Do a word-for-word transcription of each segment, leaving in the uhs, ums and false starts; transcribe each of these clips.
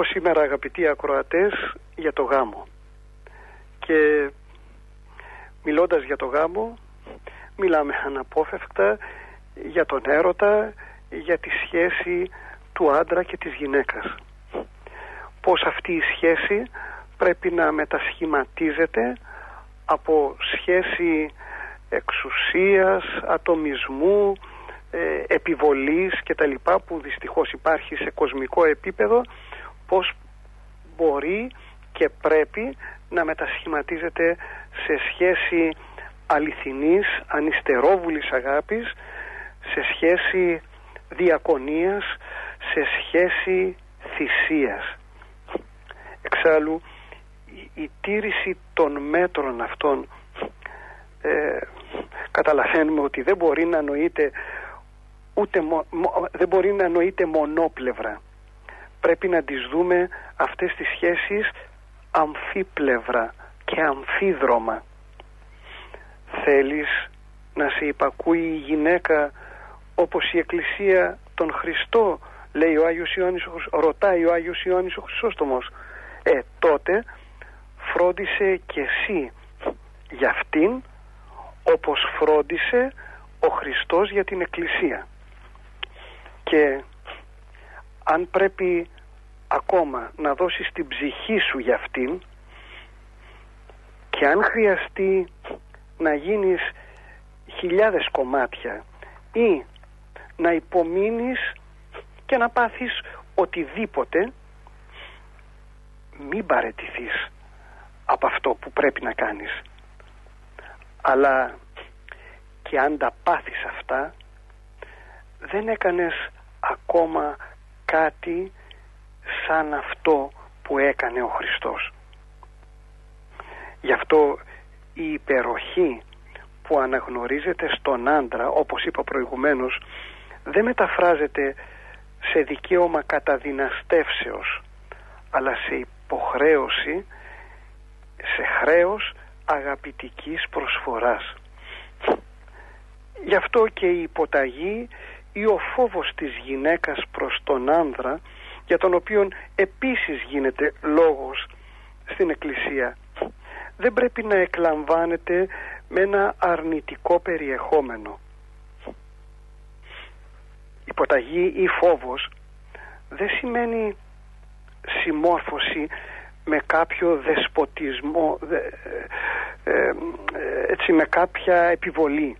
σήμερα, αγαπητοί ακροατές, για το γάμο. Και μιλώντας για το γάμο, μιλάμε αναπόφευκτα για τον έρωτα, για τη σχέση του άντρα και της γυναίκας. Πώς αυτή η σχέση πρέπει να μετασχηματίζεται από σχέση εξουσίας, ατομισμού, ε, επιβολής και τα λοιπά, που δυστυχώς υπάρχει σε κοσμικό επίπεδο, πώς μπορεί και πρέπει να μετασχηματίζεται σε σχέση αληθινής, ανυστερόβουλης αγάπης, σε σχέση διακονίας, σε σχέση θυσίας. Εξάλλου η, η τήρηση των μέτρων αυτών ε, καταλαβαίνουμε ότι δεν μπορεί να νοείται ούτε μο, μο, δεν μπορεί να νοείται μονόπλευρα. Πρέπει να τις δούμε αυτές τις σχέσεις αμφίπλευρα και αμφίδρομα. Θέλεις να σε υπακούει η γυναίκα όπως η Εκκλησία τον Χριστό, λέει ο Άγιος Ιωάννης, ρωτάει ο Άγιος Ιωάννης ο Χρυσόστομος. Ε, τότε φρόντισε και εσύ για αυτήν όπως φρόντισε ο Χριστός για την Εκκλησία. Και αν πρέπει ακόμα να δώσεις την ψυχή σου για αυτήν, και αν χρειαστεί να γίνεις χιλιάδες κομμάτια ή να υπομείνεις και να πάθεις οτιδήποτε, μην παραιτηθείς από αυτό που πρέπει να κάνεις. Αλλά και αν τα πάθεις αυτά, δεν έκανες ακόμα κάτι σαν αυτό που έκανε ο Χριστός. Γι' αυτό η υπεροχή που αναγνωρίζεται στον άντρα, όπως είπα προηγουμένως, δεν μεταφράζεται σε δικαίωμα καταδυναστεύσεως, αλλά σε υποχρέωση, σε χρέος αγαπητικής προσφοράς. Γι' αυτό και η υποταγή ή ο φόβος της γυναίκας προς τον άνδρα, για τον οποίον επίσης γίνεται λόγος στην Εκκλησία, δεν πρέπει να εκλαμβάνεται με ένα αρνητικό περιεχόμενο. Υποταγή ή φόβος δεν σημαίνει συμμόρφωση με κάποιο δεσποτισμό, δε, ε, ε, έτσι, με κάποια επιβολή,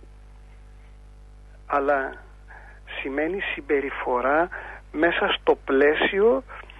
αλλά σημαίνει συμπεριφορά μέσα στο πλαίσιο